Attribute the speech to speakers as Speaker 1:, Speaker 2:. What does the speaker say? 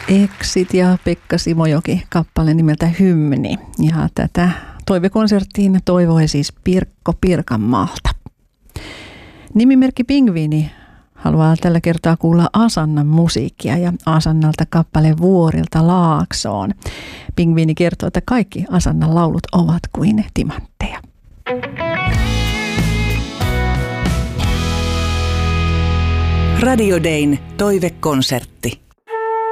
Speaker 1: Exit ja Pekka Simojoki kappale nimeltä Hymni. Ja tätä toivekonserttiin toivoi siis Pirkko Pirkanmaalta. Nimimerkki Pingviini haluaa tällä kertaa kuulla Asannan musiikkia ja Asannalta kappale Vuorilta Laaksoon. Pingviini kertoo, että kaikki Asannan laulut ovat kuin timantteja.
Speaker 2: Radio Dayn toivekonsertti.